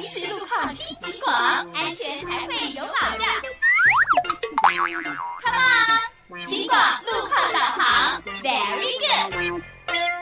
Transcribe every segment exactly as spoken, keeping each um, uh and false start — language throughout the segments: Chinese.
临时路况听警广，安全才会有保障。Come on， 警广路况导航 ，Very good。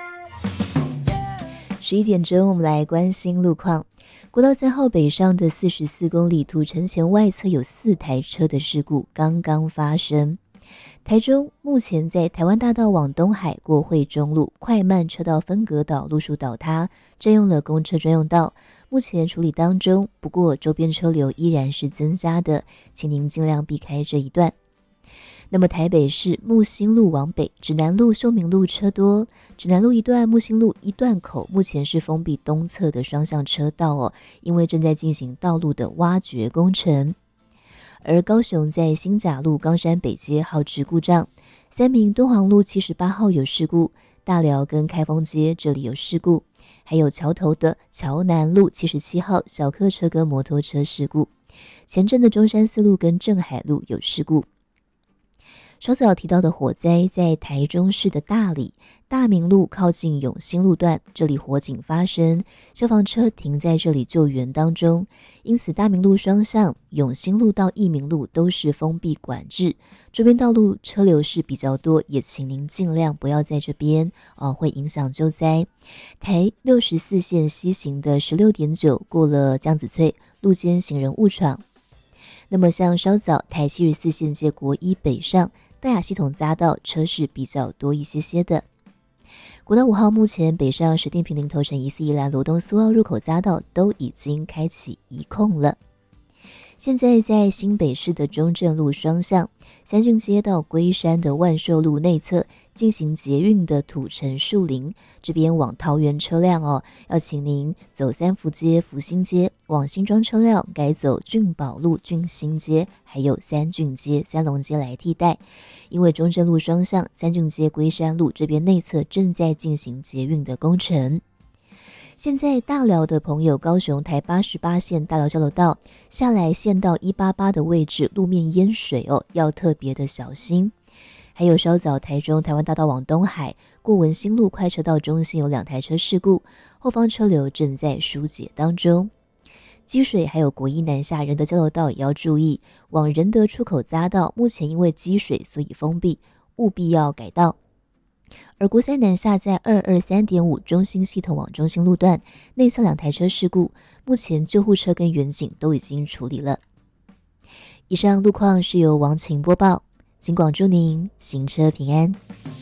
十一点钟，我们来关心路况。国道三号北上的四十四公里土城前外侧有四台车的事故刚刚发生。台中目前在台湾大道往东海过惠中路快慢车道分隔岛路树倒塌，占用了公车专用道，目前处理当中，不过周边车流依然是增加的，请您尽量避开这一段。那么台北市木星路往北，指南路、秀明路车多，指南路一段、木星路一段口目前是封闭东侧的双向车道哦，因为正在进行道路的挖掘工程。而高雄在新甲路冈山北街号志故障，三民敦煌路七十八号有事故，大寮跟开封街这里有事故，还有桥头的桥南路七十七号小客车跟摩托车事故，前镇的中山四路跟镇海路有事故。稍早提到的火灾在台中市的大里大明路靠近永兴路段，这里火警发生，消防车停在这里救援当中，因此大明路双向永兴路到义民路都是封闭管制，周边道路车流是比较多，也请您尽量不要在这边、呃、会影响救灾。台六十四线西行的十六点九过了江子翠路间行人误闯。那么像稍早台七十四线接国一北上大雅系统匝道车是比较多一些些的。国道五号目前北上石碇坪林头城宜四宜兰罗东苏澳入口匝道都已经开启移控了。现在在新北市的中正路双向三郡街到龟山的万寿路内侧进行捷运的土城树林，这边往桃园车辆哦，要请您走三福街、福兴街，往新庄车辆改走郡宝路、郡新街，还有三郡街、三龙街来替代。因为中正路双向三郡街、龟山路这边内侧正在进行捷运的工程。现在大寮的朋友，高雄台八十八线大寮交流道下来县道一八八的位置路面淹水哦，要特别的小心。还有稍早台中台湾大道往东海过文心路快车道中心有两台车事故，后方车流正在疏解当中。积水还有国一南下仁德交流道也要注意，往仁德出口匝道目前因为积水所以封闭，务必要改道。而国三南下在二二三点五中心系统往中心路段内侧两台车事故，目前救护车跟员警都已经处理了。以上路况是由王晴播报，警广祝您行车平安。